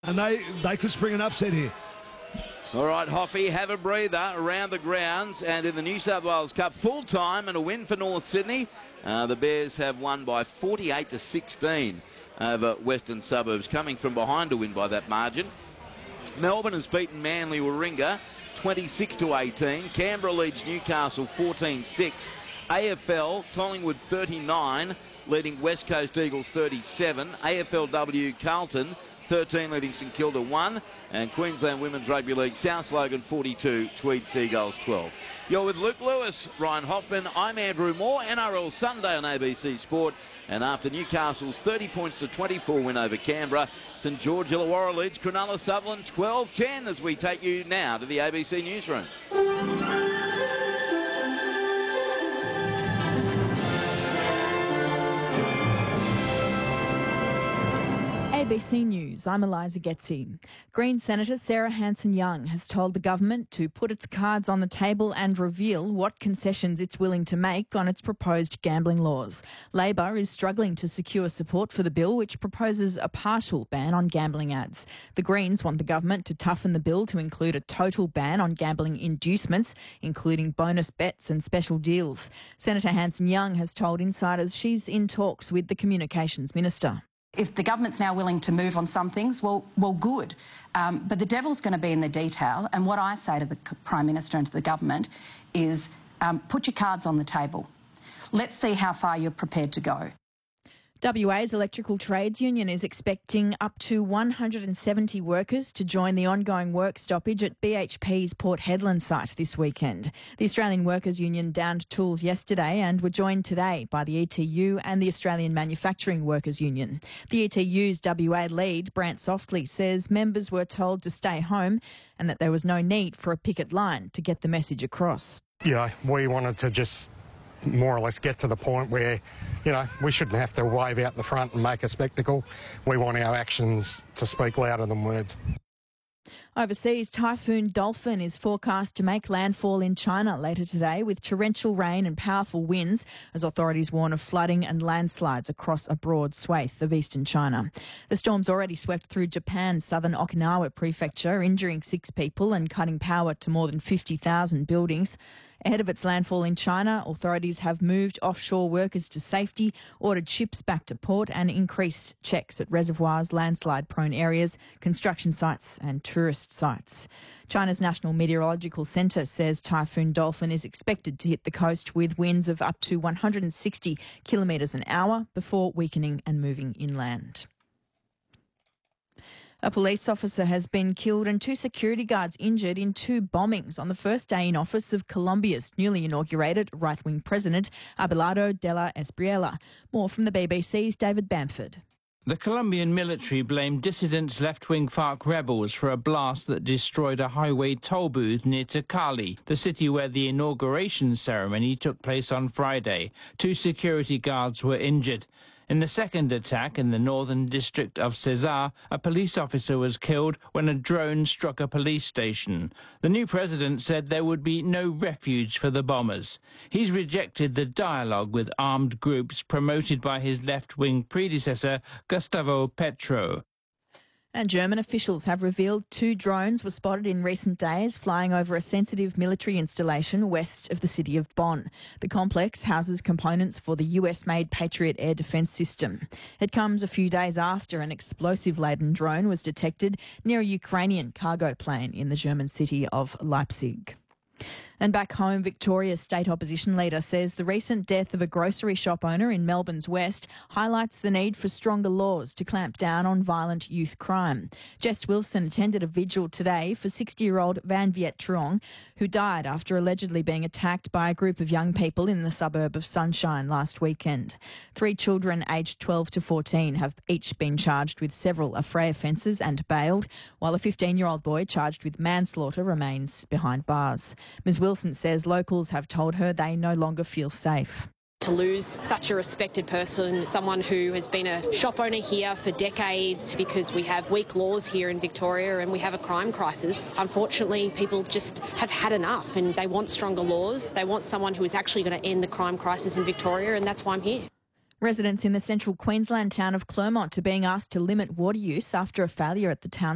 And they could spring an upset here. All right, Hoffy, have a breather around the grounds, and in the New South Wales Cup, full time and a win for North Sydney. The Bears have won by 48-16 over Western Suburbs, coming from behind to win by that margin. Melbourne has beaten Manly Warringah 26-18. Canberra leads Newcastle 14-6. AFL, Collingwood 39, leading West Coast Eagles 37. AFLW, Carlton 13 leading St Kilda 1, and Queensland Women's Rugby League, South Logan 42, Tweed Seagulls 12. You're with Luke Lewis, Ryan Hoffman, I'm Andrew Moore. NRL Sunday on ABC Sport, and after Newcastle's 30-24 win over Canberra, St George Illawarra leads Cronulla Sutherland 12-10 as we take you now to the ABC Newsroom. ABC News, I'm Eliza Getzi. Green Senator Sarah Hanson-Young has told the government to put its cards on the table and reveal what concessions it's willing to make on its proposed gambling laws. Labor is struggling to secure support for the bill, which proposes a partial ban on gambling ads. The Greens want the government to toughen the bill to include a total ban on gambling inducements, including bonus bets and special deals. Senator Hanson-Young has told insiders she's in talks with the Communications Minister. If the government's now willing to move on some things, well, good. But the devil's going to be in the detail. And what I say to the Prime Minister and to the government is put your cards on the table. Let's see how far you're prepared to go. WA's Electrical Trades Union is expecting up to 170 workers to join the ongoing work stoppage at BHP's Port Hedland site this weekend. The Australian Workers Union downed tools yesterday and were joined today by the ETU and the Australian Manufacturing Workers Union. The ETU's WA lead, Brant Softly, says members were told to stay home and that there was no need for a picket line to get the message across. Yeah, we wanted to just more or less get to the point where, we shouldn't have to wave out the front and make a spectacle. We want our actions to speak louder than words. Overseas, Typhoon Dolphin is forecast to make landfall in China later today with torrential rain and powerful winds as authorities warn of flooding and landslides across a broad swathe of eastern China. The storm's already swept through Japan's southern Okinawa prefecture, injuring 6 people and cutting power to more than 50,000 buildings. Ahead of its landfall in China, authorities have moved offshore workers to safety, ordered ships back to port and increased checks at reservoirs, landslide-prone areas, construction sites and tourist sites. China's National Meteorological Centre says Typhoon Dolphin is expected to hit the coast with winds of up to 160 kilometres an hour before weakening and moving inland. A police officer has been killed and 2 security guards injured in 2 bombings on the first day in office of Colombia's newly inaugurated right-wing president, Abelardo de la Espriella. More from the BBC's David Bamford. The Colombian military blamed dissident left-wing FARC rebels for a blast that destroyed a highway toll booth near to Cali, the city where the inauguration ceremony took place on Friday. 2 security guards were injured. In the second attack in the northern district of Cesar, a police officer was killed when a drone struck a police station. The new president said there would be no refuge for the bombers. He's rejected the dialogue with armed groups promoted by his left-wing predecessor, Gustavo Petro. And German officials have revealed 2 drones were spotted in recent days flying over a sensitive military installation west of the city of Bonn. The complex houses components for the US-made Patriot air defence system. It comes a few days after an explosive-laden drone was detected near a Ukrainian cargo plane in the German city of Leipzig. And back home, Victoria's state opposition leader says the recent death of a grocery shop owner in Melbourne's West highlights the need for stronger laws to clamp down on violent youth crime. Jess Wilson attended a vigil today for 60-year-old Van Viet Truong, who died after allegedly being attacked by a group of young people in the suburb of Sunshine last weekend. 3 children aged 12 to 14 have each been charged with several affray offences and bailed, while a 15-year-old boy charged with manslaughter remains behind bars. Ms. Wilson says locals have told her they no longer feel safe. To lose such a respected person, someone who has been a shop owner here for decades, because we have weak laws here in Victoria and we have a crime crisis. Unfortunately, people just have had enough and they want stronger laws. They want someone who is actually going to end the crime crisis in Victoria, and that's why I'm here. Residents in the central Queensland town of Clermont are being asked to limit water use after a failure at the town